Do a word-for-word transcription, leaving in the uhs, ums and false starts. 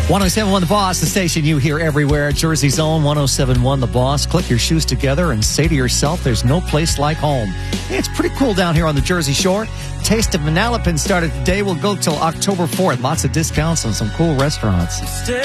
one oh seven point one The Boss, the station you hear everywhere. Jersey's own one oh seven point one The Boss. Click your shoes together and say to yourself, there's no place like home. Hey, it's pretty cool down here on the Jersey Shore. Taste of Manalapan started today. We'll go till October fourth. Lots of discounts on some cool restaurants.